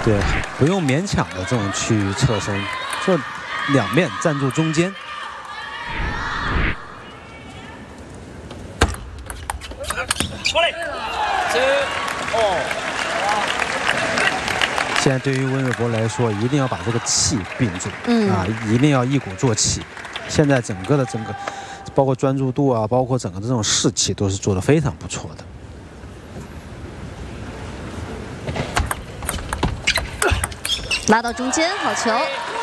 对，不用勉强的这种去侧身，就两面站住中间。现在对于温瑞博来说，一定要把这个气并住，一定要一鼓作气。现在整个，包括专注度啊，包括整个这种士气，都是做得非常不错的。 拉到中间，好球。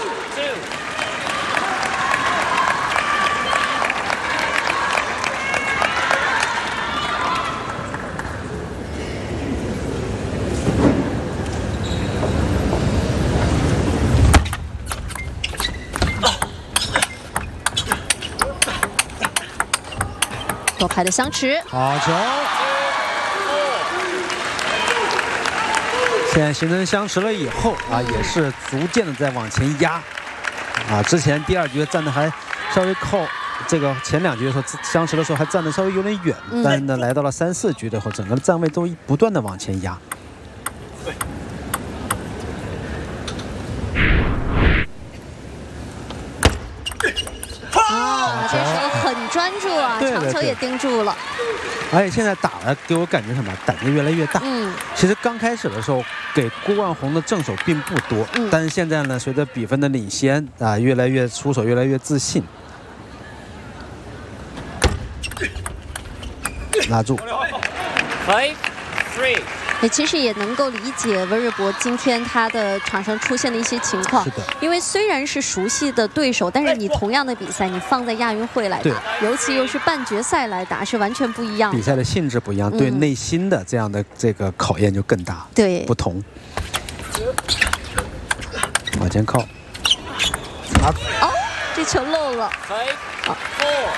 多拍的相持， 好球！现在形成相持了以后啊，也是逐渐的在往前压啊。之前第2局站的还稍微靠这个前2局的时候相持的时候还站的稍微有点远，但是呢来到了3、4局的时候，整个的站位都不断的往前压。 这时候很专注啊，长球也盯住了。 而且现在打的给我感觉什么，胆子越来越大。其实刚开始的时候给郭万宏的正手并不多，但是现在呢，随着比分的领先啊，越来越出手，越来越自信。拉住。 其实也能够理解温瑞博今天他的场上出现的一些情况，因为虽然是熟悉的对手，但是你同样的比赛，你放在亚运会来打，尤其又是半决赛来打，是完全不一样的。 比赛的性质不一样，对内心的这样的这个考验就更大， 对， 不同。往前靠， 这球漏了。